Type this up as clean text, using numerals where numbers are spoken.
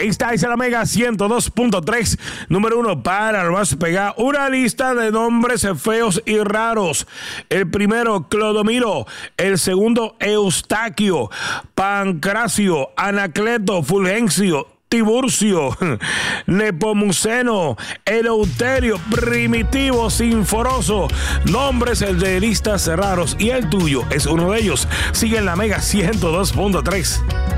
Esta es la Mega 102.3, número 1 para el más pegado. Una lista de nombres feos y raros. El primero, Clodomiro. El segundo, Eustaquio, Pancracio, Anacleto, Fulgencio, Tiburcio, Nepomuceno, Eleuterio, Primitivo, Sinforoso. Nombres de listas raros. Y el tuyo es uno de ellos. Sigue en la Mega 102.3.